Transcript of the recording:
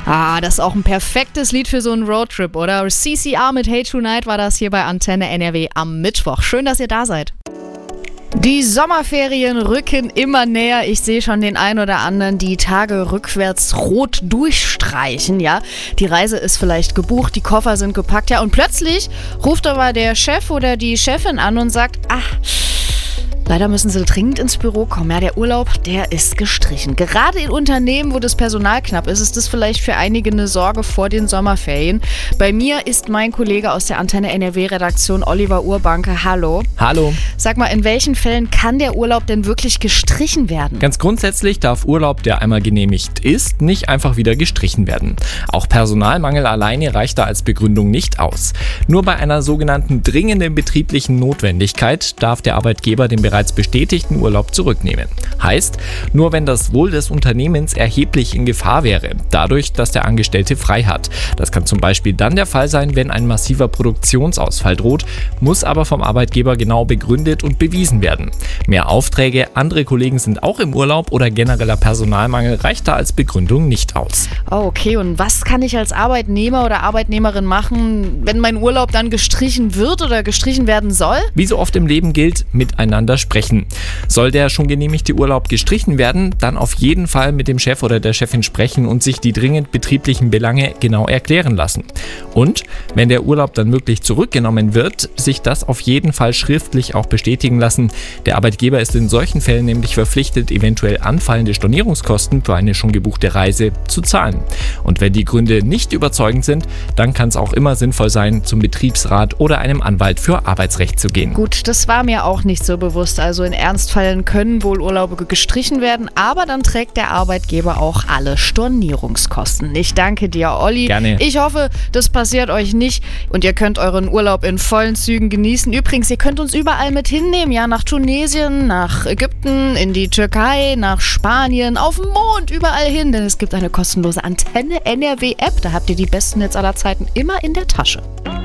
Das ist auch ein perfektes Lied für so einen Roadtrip, oder? CCR mit Hey Tonight war das hier bei Antenne NRW am Mittwoch. Schön, dass ihr da seid. Die Sommerferien rücken immer näher. Ich sehe schon den einen oder anderen die Tage rückwärts rot durchstreichen, ja. Die Reise ist vielleicht gebucht, die Koffer sind gepackt, ja. Und plötzlich ruft aber der Chef oder die Chefin an und sagt, leider müssen Sie dringend ins Büro kommen. Ja, der Urlaub, der ist gestrichen. Gerade in Unternehmen, wo das Personal knapp ist, ist das vielleicht für einige eine Sorge vor den Sommerferien. Bei mir ist mein Kollege aus der Antenne NRW-Redaktion, Oliver Urbanke. Hallo. Hallo. Sag mal, in welchen Fällen kann der Urlaub denn wirklich gestrichen werden? Ganz grundsätzlich darf Urlaub, der einmal genehmigt ist, nicht einfach wieder gestrichen werden. Auch Personalmangel alleine reicht da als Begründung nicht aus. Nur bei einer sogenannten dringenden betrieblichen Notwendigkeit darf der Arbeitgeber den bereits bestätigten Urlaub zurücknehmen. Heißt, nur wenn das Wohl des Unternehmens erheblich in Gefahr wäre, dadurch, dass der Angestellte frei hat. Das kann zum Beispiel dann der Fall sein, wenn ein massiver Produktionsausfall droht, muss aber vom Arbeitgeber genau begründet und bewiesen werden. Mehr Aufträge, andere Kollegen sind auch im Urlaub oder genereller Personalmangel reicht da als Begründung nicht aus. Okay, und was kann ich als Arbeitnehmer oder Arbeitnehmerin machen, wenn mein Urlaub dann gestrichen wird oder gestrichen werden soll? Wie so oft im Leben gilt, miteinander sprechen. Soll der schon genehmigte Urlaub gestrichen werden, dann auf jeden Fall mit dem Chef oder der Chefin sprechen und sich die dringend betrieblichen Belange genau erklären lassen. Und wenn der Urlaub dann wirklich zurückgenommen wird, sich das auf jeden Fall schriftlich auch bestätigen lassen. Der Arbeitgeber ist in solchen Fällen nämlich verpflichtet, eventuell anfallende Stornierungskosten für eine schon gebuchte Reise zu zahlen. Und wenn die Gründe nicht überzeugend sind, dann kann es auch immer sinnvoll sein, zum Betriebsrat oder einem Anwalt für Arbeitsrecht zu gehen. Gut, das war mir auch nicht so bewusst. Also in Ernstfällen können wohl Urlaube gestrichen werden, aber dann trägt der Arbeitgeber auch alle Stornierungskosten. Ich danke dir, Olli. Gerne. Ich hoffe, das passiert euch nicht und ihr könnt euren Urlaub in vollen Zügen genießen. Übrigens, ihr könnt uns überall mit hinnehmen, ja, nach Tunesien, nach Ägypten, in die Türkei, nach Spanien, auf den Mond, überall hin, denn es gibt eine kostenlose Antenne NRW App, da habt ihr die besten Netz aller Zeiten immer in der Tasche.